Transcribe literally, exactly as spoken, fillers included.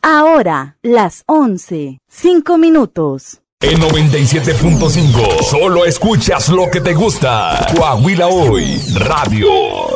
Ahora, las once, cinco minutos. En noventa y siete punto cinco, solo escuchas lo que te gusta. Coahuila Hoy, Radio.